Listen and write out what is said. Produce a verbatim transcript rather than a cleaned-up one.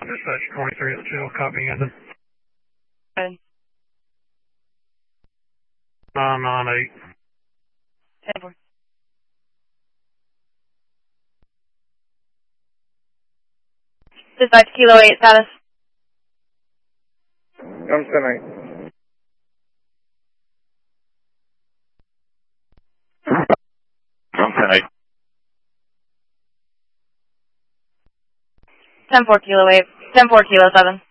Dispatch twenty-three at the jail, copying Ethan. Good. nine nine eight. ten four. Dispatch Kilo eight, status. I'm ten eight. I'm ten eight. ten four Kilo eight. ten four Kilo seven.